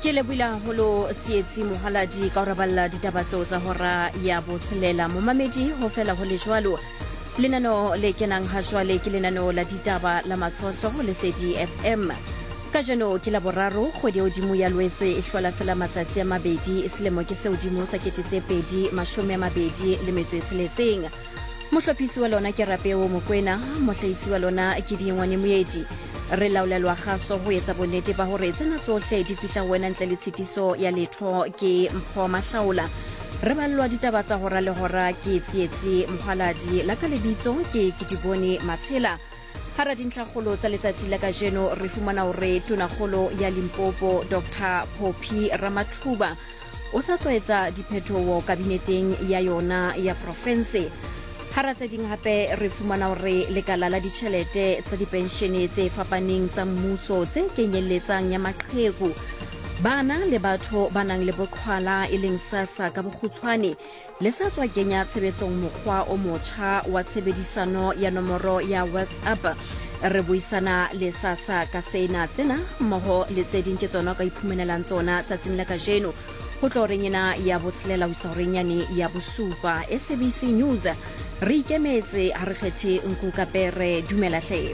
Ke lebula holo tsietsi mohaladi ka raballa ditabatso tsa hora ya botshelela momamedi ho fela ho le jwalo lenano le kenang ha jwale ke lenano la ditaba la matshohlo le Lesedi FM ka jeno ke la boraro kgwedi hodimo ya Lwetse e hlola fela matsatsi a mabedi selemo ke se hodimo sa 2020 le metso e tsheletseng mohlophisi wa lona ke Rapeo Mokwena mohlahisi wa lona ke Dingwane Moedi re laolelwa kgaso ho etsa bonnete ba hore tsena tsohle di fihla wena ntle le tshitiso ya letho ke Mpho Mahlaola re ballwa ditaba tsa hora le hora ke tsietsi mohaladi la ka lebitso ke Kitibone Matshela hara dintlhakgolo tsa letsatsi la kajeno re fumana hore tonakgolo ya Limpopo Dr Phophi Ramathuba o sa tswetsa diphethoho kabineteng ya yona ya province hara tse ding hape re fumana hore lekala la ditjhelete tsa dipenshene tse fapaneng tsa mmuso tse kenyelletsang ya maqheku bana le batho ba nang le boqhwala e leng SASSA ka bokgutshwane le sa tswa kenya tshebetsong mokgwa o motjha wa tshebedisano ya nomoro ya WhatsApp re buisana le SASSA ka sena tsena mmoho le tse ding ke tsona ka iphumenelang tsona tsatsing la kajeno ho tlo renyena ya botshelela ho sarenyane ya bosupa SABC News re ikemetse ha re kgethe nku kapere dumela hle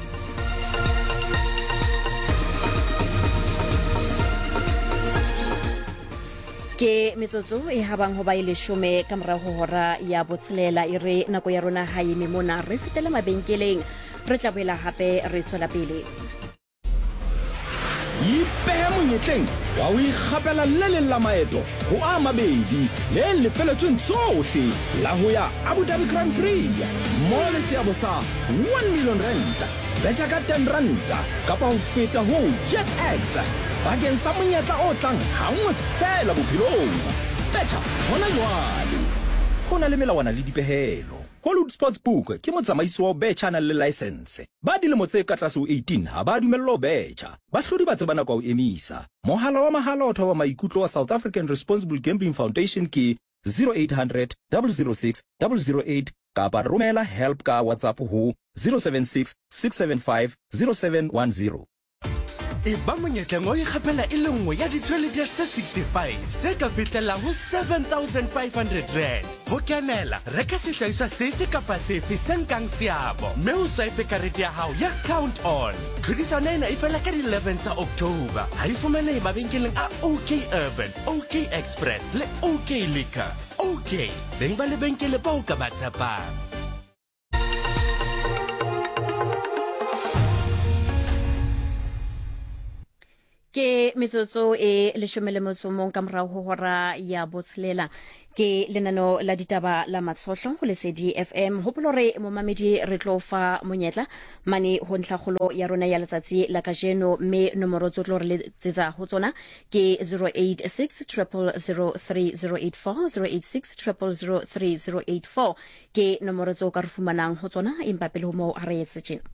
ke metsotso e habang ho ba ile shome ka mora ho hora ya botshelela e re nako ya rona ha eme mona re fitela mabenkeleng re tla boela hape re tswela pele ipehe monyetleng wa o ikgapela le leng la maeto ho a mabedi le lefeletsweng tsohle la ho ya Abu Dhabi Grand Prix mo le seabo sa 1 million rand betja ka 10 ranta kapa ho feta ho JetX bakeng sa monyetla o tlang hangwe fela bophelong betja hona jwale ho na le melawana le dipehelo Hollywood Sportsbook ke motsamaisi wa betjha na le license ba dilemo tse ka tlase ho 18 ha ba dumello betjha ba hlodi ba tsebana kwa o emisa mohala wa mahala o thoba maikutlo wa South African Responsible Gambling Foundation ke 0800 006 008 kapa romela help ka WhatsApp ho 076 675 0710 e ba monyetleng o ikgapela e le nngwe ya di-12 tse 65 tse ka fihlelang ho 7,500 rand ho kenela reka sehlahiswa sefe kapa sefe se nkang seabo mme o swipe karete ya hao ya count on tlhodisano ena e fela ka di-11 tsa October ha e fumanehe mabenkeleng a OK Urban, OK Express le OK Liquor OK beng ba lebenkele bao ka ba tshepang ke metsotso e leshome le motso mong ka morao ho hora ya botshelela ke lenano la ditaba la matshohlo ho Lesedi FM hopolore momamedi re tlo fa monyetla mane ho ntlhakgolo ya rona ya letsatsi la kajeno me nomoro tsotlo re letsetsa ho tsona ke 086 0003084 086 0003084 ke nomoro tso ka re fumanang ho tsona empa pele ho mo a re etse tjena